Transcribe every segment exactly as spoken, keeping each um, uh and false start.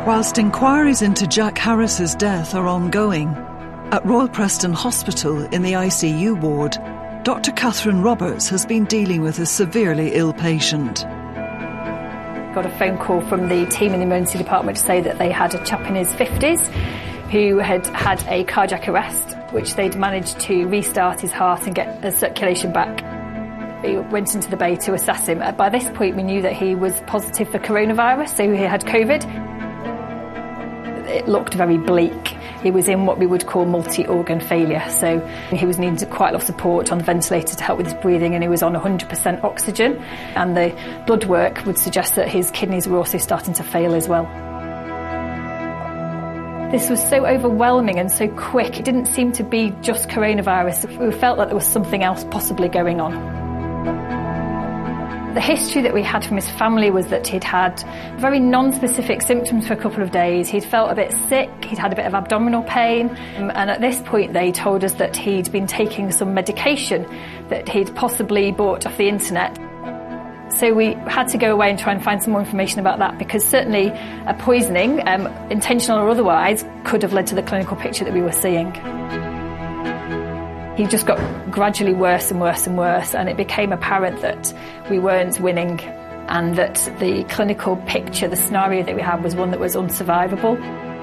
Whilst inquiries into Jack Harris's death are ongoing, at Royal Preston Hospital in the I C U ward, Doctor Catherine Roberts has been dealing with a severely ill patient. Got a phone call from the team in the emergency department to say that they had a chap in his fifties who had had a cardiac arrest, which they'd managed to restart his heart and get the circulation back. We went into the bay to assess him. By this point we knew that he was positive for coronavirus, so he had COVID. It looked very bleak. He was in what we would call multi-organ failure, so he was needing quite a lot of support on the ventilator to help with his breathing, and he was on one hundred percent oxygen, and the blood work would suggest that his kidneys were also starting to fail as well. This was so overwhelming and so quick. It didn't seem to be just coronavirus. We felt that there was something else possibly going on. The history that we had from his family was that he'd had very non-specific symptoms for a couple of days. He'd felt a bit sick, he'd had a bit of abdominal pain, and at this point they told us that he'd been taking some medication that he'd possibly bought off the internet. So we had to go away and try and find some more information about that, because certainly a poisoning, um, intentional or otherwise, could have led to the clinical picture that we were seeing. He just got gradually worse and worse and worse, and it became apparent that we weren't winning and that the clinical picture, the scenario that we had, was one that was unsurvivable.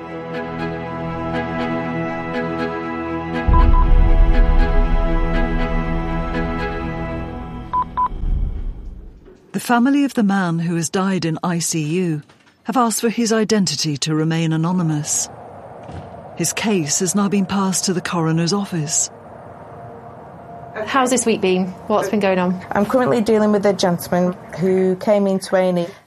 The family of the man who has died in I C U have asked for his identity to remain anonymous. His case has now been passed to the coroner's office. How's this week been? What's been going on? I'm currently dealing with a gentleman who came into A and E